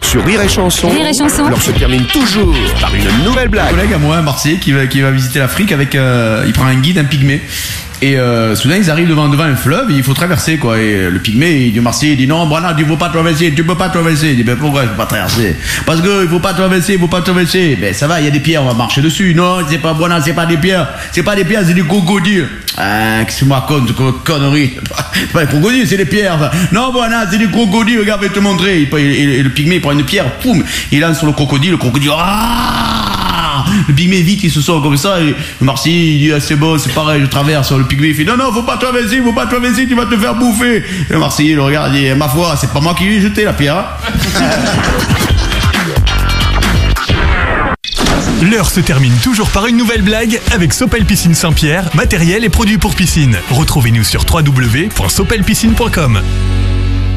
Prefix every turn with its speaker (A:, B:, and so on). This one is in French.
A: Sur Rire et Chanson,
B: Rire et Chanson.
A: l'heure se termine toujours par une nouvelle
C: Un
A: blague.
C: collègue à moi, un Marseillais, qui va visiter l'Afrique avec, il prend un guide, un pygmée. Et soudain ils arrivent devant un fleuve et il faut traverser quoi. Et le pygmée il dit au Marseillais, il dit non Branard, tu peux pas traverser, tu peux pas traverser. Il dit ben pourquoi je peux pas traverser? Parce que il faut pas traverser. Ben ça va, il y a des pierres, on va marcher dessus. Non, c'est pas Branard, c'est pas des pierres, c'est des crocodiles. Ah, qu'est-ce que tu me racontes, connerie? C'est pas des crocodiles, c'est des pierres. Ça. Non Branard, c'est des crocodiles, regarde, je vais te montrer. Et le pygmée il prend une pierre, poum, il lance sur le crocodile le pygmée vite il se sort comme ça et le Marseillais il dit ah, c'est bon c'est pareil je traverse. Le pygmée il fait non faut pas traverser tu vas te faire bouffer. Et le Marseillais le regarde et dit ma foi c'est pas moi qui lui ai jeté la pierre.
D: L'heure se termine toujours par une nouvelle blague avec Sopel Piscine Saint-Pierre, matériel et produits pour piscine. Retrouvez-nous sur www.sopelpiscine.com.